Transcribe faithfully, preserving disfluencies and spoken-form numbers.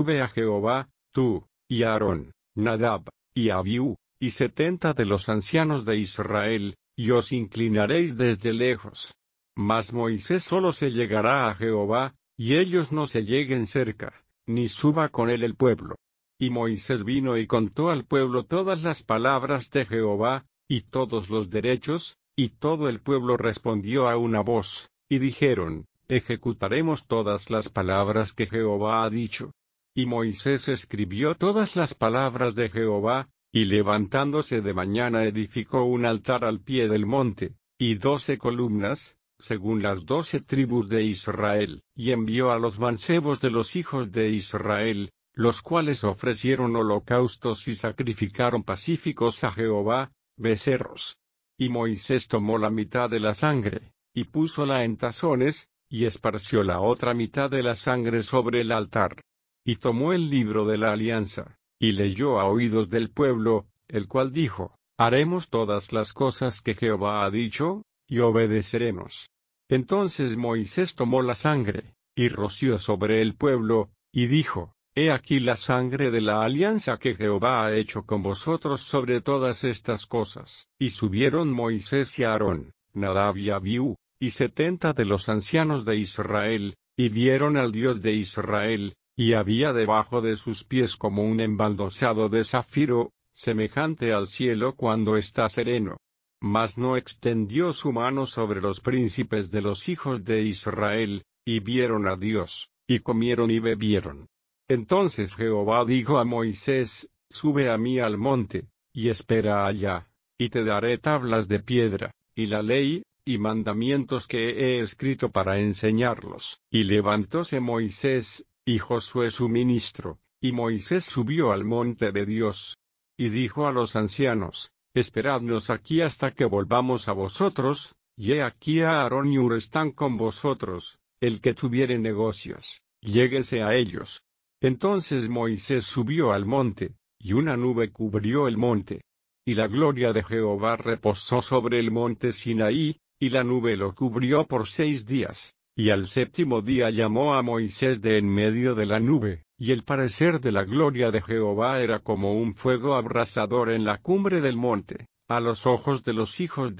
Sube a Jehová, tú, y Aarón, Nadab, y Abiú, y setenta de los ancianos de Israel, y os inclinaréis desde lejos. Mas Moisés solo se llegará a Jehová, y ellos no se lleguen cerca, ni suba con él el pueblo. Y Moisés vino y contó al pueblo todas las palabras de Jehová, y todos los derechos, y todo el pueblo respondió a una voz, y dijeron, ejecutaremos todas las palabras que Jehová ha dicho. Y Moisés escribió todas las palabras de Jehová, y levantándose de mañana edificó un altar al pie del monte, y doce columnas, según las doce tribus de Israel, y envió a los mancebos de los hijos de Israel, los cuales ofrecieron holocaustos y sacrificaron pacíficos a Jehová, becerros. Y Moisés tomó la mitad de la sangre, y púsola en tazones, y esparció la otra mitad de la sangre sobre el altar. Y tomó el libro de la alianza, y leyó a oídos del pueblo, el cual dijo, haremos todas las cosas que Jehová ha dicho, y obedeceremos. Entonces Moisés tomó la sangre, y roció sobre el pueblo, y dijo, he aquí la sangre de la alianza que Jehová ha hecho con vosotros sobre todas estas cosas. Y subieron Moisés y Aarón, Nadab y Abiú, y setenta de los ancianos de Israel, y vieron al Dios de Israel, y había debajo de sus pies como un embaldosado de zafiro, semejante al cielo cuando está sereno. Mas no extendió su mano sobre los príncipes de los hijos de Israel, y vieron a Dios, y comieron y bebieron. Entonces Jehová dijo a Moisés, sube a mí al monte, y espera allá, y te daré tablas de piedra, y la ley, y mandamientos que he escrito para enseñarlos. Y levantóse Moisés, y Josué su ministro, y Moisés subió al monte de Dios. Y dijo a los ancianos, esperadnos aquí hasta que volvamos a vosotros, y he aquí Aarón y Hur están con vosotros, el que tuviere negocios, lléguese a ellos. Entonces Moisés subió al monte, y una nube cubrió el monte. Y la gloria de Jehová reposó sobre el monte Sinaí, y la nube lo cubrió por seis días. Y al séptimo día llamó a Moisés de en medio de la nube, y el parecer de la gloria de Jehová era como un fuego abrasador en la cumbre del monte, a los ojos de los hijos de